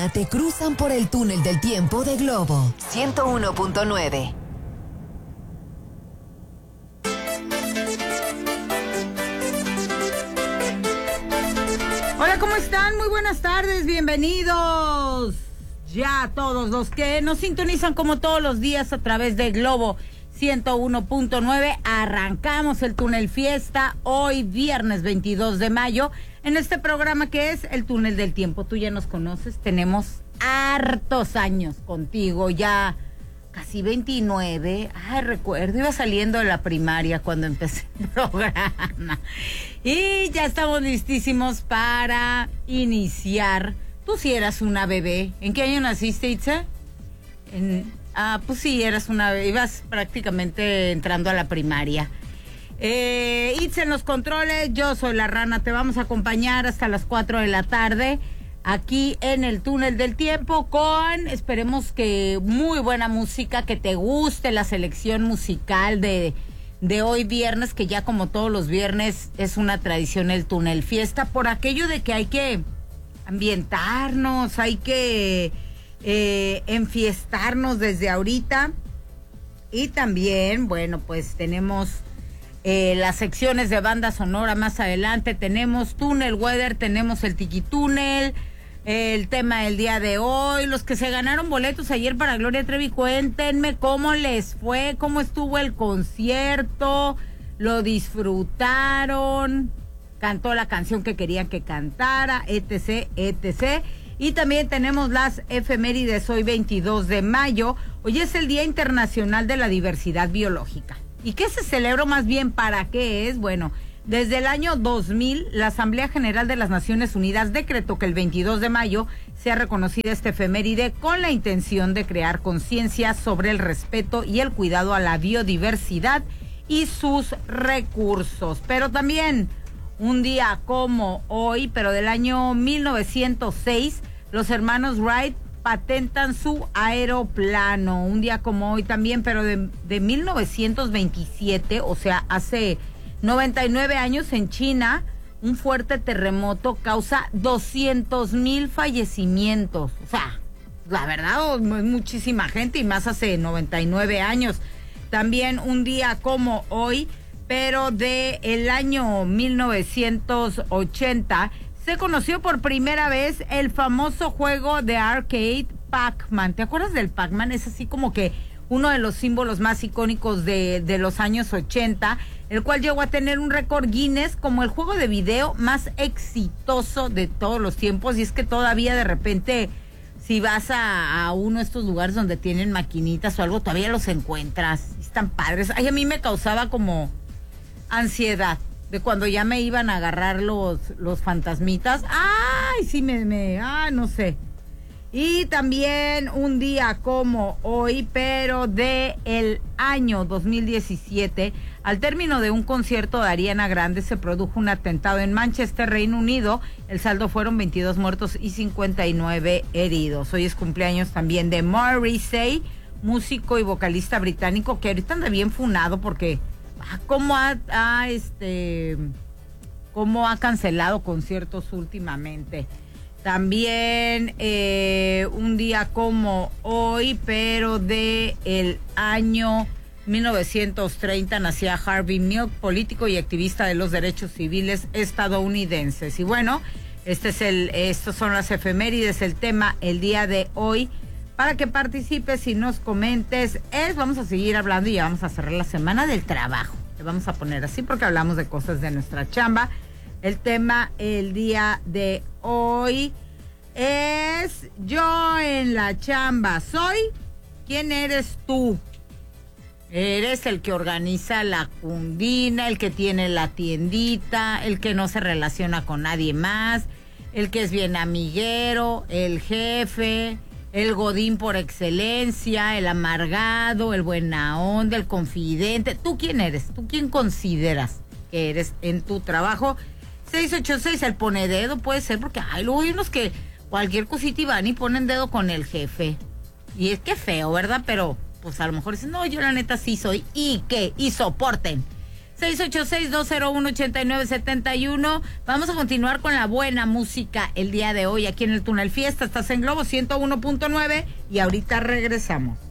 Te cruzan por el túnel del tiempo de Globo 101.9. Hola, ¿cómo están? Muy buenas tardes, bienvenidos ya todos los que nos sintonizan como todos los días a través de Globo 101.9. Arrancamos el Túnel Fiesta hoy viernes 22 de mayo en este programa que es el Túnel del Tiempo. Tú ya nos conoces, tenemos hartos años contigo, ya casi 29. Recuerdo, iba saliendo de la primaria cuando empecé el programa. Y ya estamos listísimos para iniciar. Tú sí eras una bebé. ¿En qué año naciste, Itza? Pues sí, eras una bebé. Ibas prácticamente entrando a la primaria. Itza en los controles, yo soy la Rana. Te vamos a acompañar hasta las 4 de la tarde. Aquí en el Túnel del Tiempo con, esperemos que muy buena música, que te guste la selección musical de hoy viernes, que ya como todos los viernes es una tradición el Túnel Fiesta, por aquello de que hay que ambientarnos, hay que enfiestarnos desde ahorita. Y también, bueno, pues tenemos las secciones de banda sonora más adelante, tenemos Túnel Weather, tenemos el Tiki Túnel, el tema del día de hoy, los que se ganaron boletos ayer para Gloria Trevi, cuéntenme cómo les fue, cómo estuvo el concierto, lo disfrutaron, cantó la canción que querían que cantara, etc, etc. Y también tenemos las efemérides hoy 22 de mayo, hoy es el Día Internacional de la Diversidad Biológica. ¿Y qué se celebra más bien? ¿Para qué es? Bueno, desde el año 2000, la Asamblea General de las Naciones Unidas decretó que el 22 de mayo sea reconocida esta efeméride con la intención de crear conciencia sobre el respeto y el cuidado a la biodiversidad y sus recursos. Pero también, un día como hoy, pero del año 1906, los hermanos Wright patentan su aeroplano. Un día como hoy también, pero de 1927, o sea, hace 99 años, en China, un fuerte terremoto causa 200,000 fallecimientos. O sea, la verdad, muchísima gente, y más hace 99 años. También un día como hoy, pero de el año 1980, se conoció por primera vez el famoso juego de arcade Pac-Man. ¿Te acuerdas del Pac-Man? Es así como que uno de los símbolos más icónicos de los años 80, el cual llegó a tener un récord Guinness como el juego de video más exitoso de todos los tiempos. Y es que todavía de repente, si vas a uno de estos lugares donde tienen maquinitas o algo, todavía los encuentras. Están padres. Ay, a mí me causaba como ansiedad de cuando ya me iban a agarrar los fantasmitas. Ay, sí, no sé. Y también un día como hoy, pero de el año 2017, al término de un concierto de Ariana Grande, se produjo un atentado en Manchester, Reino Unido. El saldo fueron 22 muertos y 59 heridos. Hoy es cumpleaños también de Morrissey, músico y vocalista británico, que ahorita anda bien funado porque cómo ha cancelado conciertos últimamente. También un día como hoy, pero de el año 1930, nacía Harvey Milk, político y activista de los derechos civiles estadounidenses. Y bueno, estos son las efemérides, el tema el día de hoy. Para que participes y nos comentes, vamos a seguir hablando y ya vamos a cerrar la semana del trabajo. Le vamos a poner así porque hablamos de cosas de nuestra chamba. El tema el día de hoy es yo en la chamba soy. ¿Quién eres tú? Eres el que organiza la cundina, el que tiene la tiendita, el que no se relaciona con nadie más, el que es bien amiguero, el jefe, el godín por excelencia, el amargado, el buena onda, el confidente. ¿Tú quién eres? ¿Tú quién consideras que eres en tu trabajo? 686, el pone dedo, puede ser, porque luego hay unos que cualquier cosita y van y ponen dedo con el jefe. Y es que feo, ¿verdad? Pero pues a lo mejor dicen, no, yo la neta sí soy. ¿Y qué? Y soporten. 686-201-8971. Vamos a continuar con la buena música el día de hoy aquí en el Túnel Fiesta. Estás en Globo 101.9 y ahorita regresamos.